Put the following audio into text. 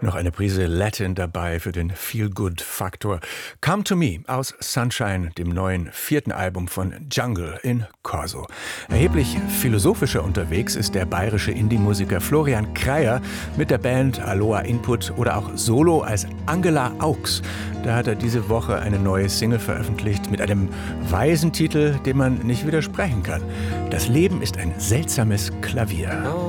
Noch eine Prise Latin dabei für den Feel-Good-Faktor. Come to Me aus Sunshine, dem neuen 4. Album von Jungle in Corso. Erheblich philosophischer unterwegs ist der bayerische Indie-Musiker Florian Kreyer mit der Band Aloha Input oder auch solo als Angela Augs. Da hat er diese Woche eine neue Single veröffentlicht mit einem weisen Titel, dem man nicht widersprechen kann. Das Leben ist ein seltsames Klavier.